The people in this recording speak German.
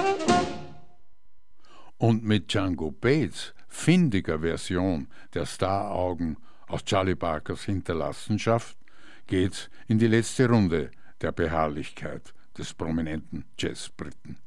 Und mit Django Bates findiger Version der Staraugen aus Charlie Parkers Hinterlassenschaft geht's in die letzte Runde der Beharrlichkeit des prominenten Jazzbriten.